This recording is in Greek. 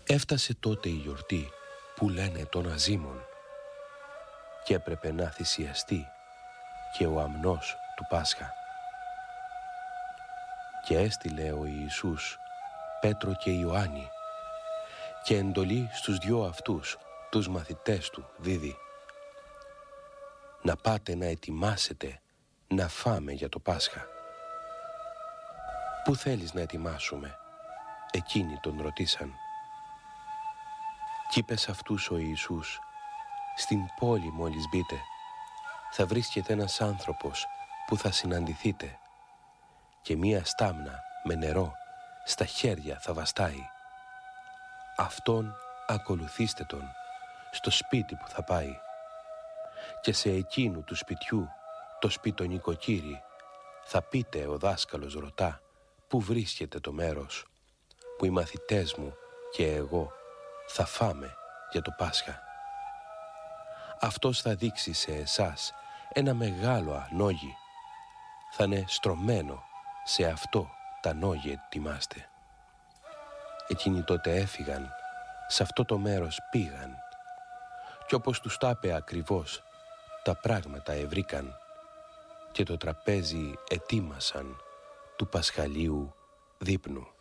Έφτασε τότε η γιορτή που λένε των αζήμων και έπρεπε να θυσιαστεί και ο αμνός του Πάσχα. Και έστειλε ο Ιησούς Πέτρο και Ιωάννη και εντολή στους δυο αυτούς τους μαθητές του δίδει: να πάτε να ετοιμάσετε να φάμε για το Πάσχα. Πού θέλεις να ετοιμάσουμε? Εκείνοι τον ρωτήσαν. Κι είπε σ' αυτούς ο Ιησούς: στην πόλη μόλις μπείτε, θα βρίσκεται ένας άνθρωπος που θα συναντηθείτε και μία στάμνα με νερό στα χέρια θα βαστάει. Αυτόν ακολουθήστε τον στο σπίτι που θα πάει και σε εκείνου του σπιτιού το σπιτονικοκύρι θα πείτε, ο δάσκαλος ρωτά, πού βρίσκεται το μέρος που οι μαθητές μου και εγώ θα φάμε για το Πάσχα. Αυτός θα δείξει σε εσάς ένα μεγάλο ανόγι. Θα είναι στρωμένο σε αυτό τα νόγι ετοιμάστε. Εκείνοι τότε έφυγαν, σε αυτό το μέρος πήγαν κι όπως τους τα είπε ακριβώς τα πράγματα ευρήκαν και το τραπέζι ετοίμασαν του Πασχαλίου δείπνου.